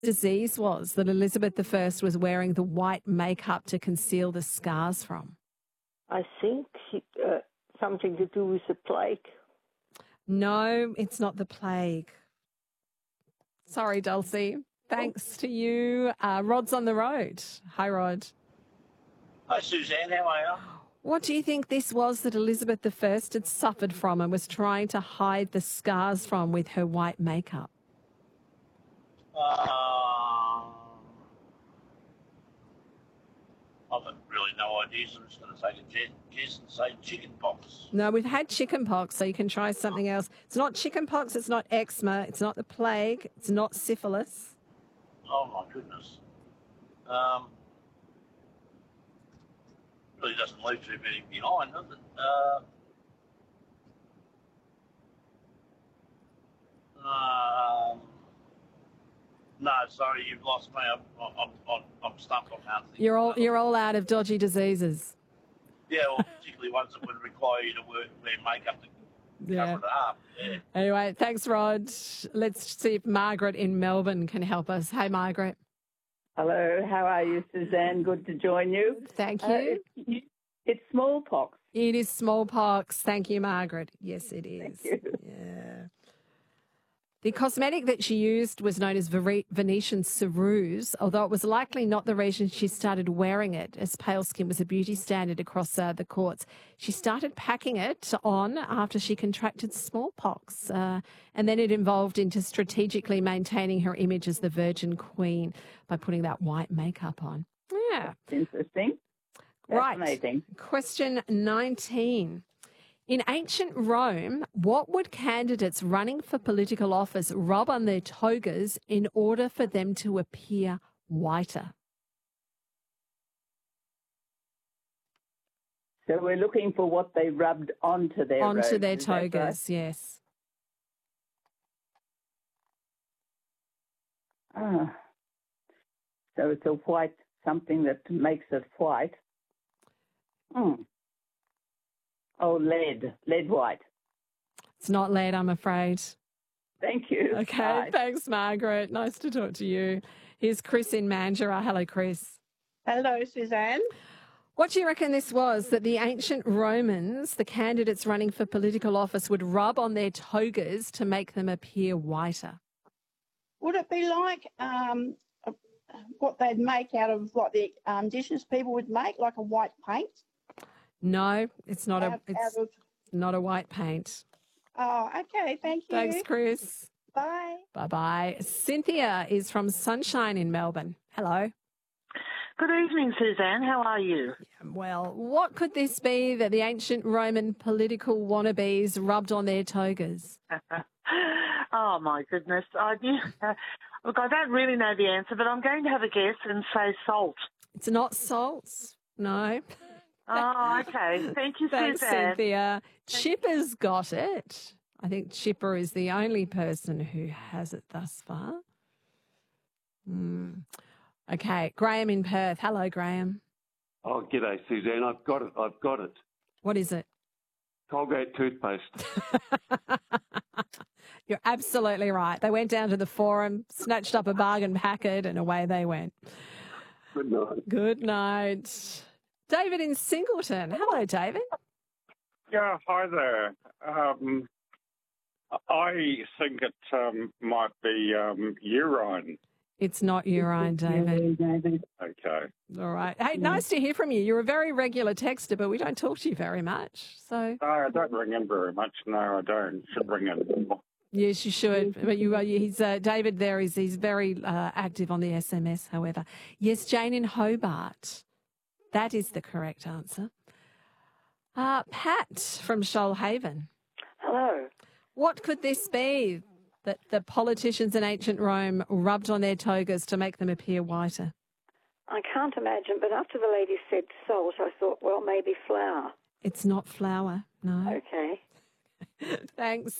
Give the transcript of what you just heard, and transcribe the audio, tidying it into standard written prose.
disease was that Elizabeth I was wearing the white makeup to conceal the scars from? I think something to do with the plague. No, it's not the plague. Sorry, Dulcie. Thanks to you. Rod's on the road. Hi, Rod. Hi, Suzanne. How are you? What do you think this was that Elizabeth I had suffered from and was trying to hide the scars from with her white makeup? I've got really no idea, so I'm just going to take a guess and say chicken pox. No, we've had chicken pox, so you can try something else. It's not chicken pox, it's not eczema, it's not the plague, it's not syphilis. Oh, my goodness. Really doesn't leave too many behind, does it? No, sorry, you've lost me. I'm stumped. I can't think. You're all out of dodgy diseases. Yeah, well, particularly ones that would require you to wear makeup to cover it up. Yeah. Anyway, thanks, Rod. Let's see if Margaret in Melbourne can help us. Hey, Margaret. Hello, how are you, Suzanne? Good to join you. Thank you. It's smallpox. It is smallpox. Thank you, Margaret. Yes, it is. Thank you. Yeah. The cosmetic that she used was known as Venetian ceruse, although it was likely not the reason she started wearing it, as pale skin was a beauty standard across the courts. She started packing it on after she contracted smallpox, and then it evolved into strategically maintaining her image as the Virgin Queen by putting that white makeup on. Yeah. Interesting. Right. Question 19. In ancient Rome, what would candidates running for political office rub on their togas in order for them to appear whiter? So we're looking for what they rubbed onto their robes. Onto their togas, yes. Ah. So it's a white, something that makes it white. Oh, lead white. It's not lead, I'm afraid. Thank you. Okay, Bye. Thanks, Margaret. Nice to talk to you. Here's Chris in Mandurah. Hello, Chris. Hello, Suzanne. What do you reckon this was that the ancient Romans, the candidates running for political office, would rub on their togas to make them appear whiter? Would it be like what they'd make out of what the indigenous people would make, like a white paint? No, it's not not a white paint. Oh, okay. Thank you. Thanks, Chris. Bye. Bye-bye. Cynthia is from Sunshine in Melbourne. Hello. Good evening, Suzanne. How are you? Well, what could this be that the ancient Roman political wannabes rubbed on their togas? Oh, my goodness. Look, I don't really know the answer, but I'm going to have a guess and say salt. It's not salt. No. Oh, okay. Thank you, Thanks, Suzanne. Cynthia. Chipper's got it. I think Chipper is the only person who has it thus far. Okay, Graham in Perth. Hello, Graham. Oh, g'day, Suzanne. I've got it. What is it? Colgate toothpaste. You're absolutely right. They went down to the forum, snatched up a bargain packet, and away they went. Good night. Good night. David in Singleton. Hello, David. Yeah, hi there. I think it might be urine. It's not urine, David. Okay. All right. Hey, nice to hear from you. You're a very regular texter, but we don't talk to you very much. So. No, I don't ring in very much. No, I don't. Should ring in more. Yes, you should. But he's David. He's very active on the SMS. However, yes, Jane in Hobart. That is the correct answer. Pat from Shoalhaven. Hello. What could this be that the politicians in ancient Rome rubbed on their togas to make them appear whiter? I can't imagine, but after the lady said salt, I thought, well, maybe flour. It's not flour, no. Okay. Thanks.